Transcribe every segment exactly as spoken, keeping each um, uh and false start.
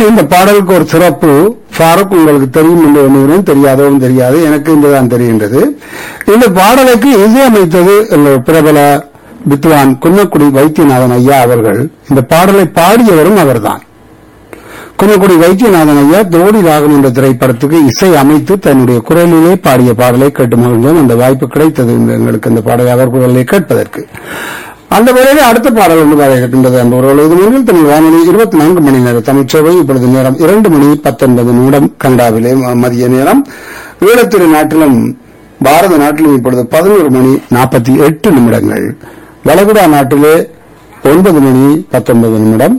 இந்த பாடலுக்கு ஒரு சிறப்பு ஃபாரூக் உங்களுக்கு தெரியும் என்று எண்ணுகிறேன், தெரியாதவும் தெரியாது, எனக்கு இன்றுதான் தெரிகின்றது. இந்த பாடலுக்கு இசையமைத்தது பிரபல வித்வான் குன்னக்குடி வைத்தியநாதன் ஐயா அவர்கள். இந்த பாடலை பாடியவரும் அவர்தான். குன்னக்குடி வைத்தியநாதன் ஐயா தோடி ராகம் என்ற திரைப்படத்துக்கு இசை அமைத்து தன்னுடைய குரலிலே பாடிய பாடலை கேட்டு மகிழ்ந்தோம். அந்த வாய்ப்பு கிடைத்தது எங்களுக்கு அந்த பாடலை அவர் குரலை கேட்பதற்கு. அந்த வேளையில் அடுத்த பாடல் ஒன்று வரைகின்றது என்பவர்கள் இது மூன்றில் தமிழ் வானொலி இருபத்தி நான்கு மணி நேர தமிழ்ச்சேவை. இப்பொழுது நேரம் இரண்டு மணி பத்தொன்பது நிமிடம் கனடாவிலே மதிய நேரம். ஈழத்திரு நாட்டிலும் பாரத நாட்டிலும் இப்பொழுது பதினோரு மணி நாற்பத்தி எட்டு நிமிடங்கள். வளைகுடா நாட்டிலே ஒன்பது மணி பத்தொன்பது நிமிடம்.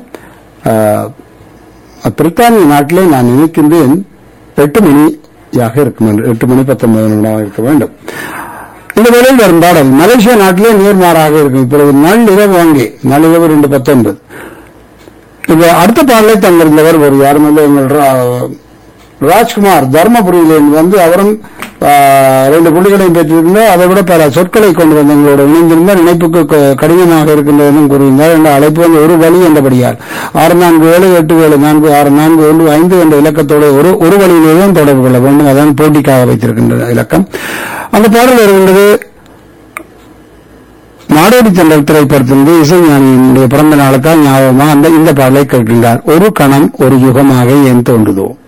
பிரித்தானிய நாட்டிலே நான் நினைக்கின்றேன் எட்டு மணியாக இருக்கும், எட்டு மணி பத்தொன்பது நிமிடமாக இருக்க வேண்டும். இந்த வேளையில் வரும் பாடல் மலேசியா நாட்டிலே நேர்மாறாக இருக்கும். இப்பொழுது நள்ளிரவு வாங்கி நள்ளிரவு ரெண்டு பத்தொன்பது. இப்ப அடுத்த பாடலை தந்திருந்தவர் ஒரு யாரும் இல்லை, எங்கள் ராஜ்குமார் தர்மபுரியிலிருந்து வந்து அவரும் ரெண்டு புள்ளிகளையும் பெற்றிருந்தார். அதை விட பல சொற்களை கொண்டு வந்து எங்களோட இணைந்திருந்தார். இணைப்புக்கு கடினமாக இருக்கின்றதும் கூறியிருந்தார். என்ற அழைப்பு வந்து ஒரு வழி என்றபடியால் ஆறு நான்கு ஏழு எட்டு ஏழு நான்கு ஆறு நான்கு ஒன்று ஐந்து என்ற இலக்கத்தோடு ஒரு ஒரு வழியிலேதான் தொடர்பு கொள்ள வேண்டும். அதான் போட்டிக்காக வைத்திருக்கின்ற இலக்கம். அந்த பாடல் வருகின்றது நாடோடி சென்றல் திரைப்படத்திலிருந்து இசைஞானியினுடைய பிறந்த நாளுக்காக ஞாபகமாக அந்த இந்த பாடலை கேட்கின்றார். ஒரு கணம் ஒரு யுகமாக ஏன் தோன்றுதோ.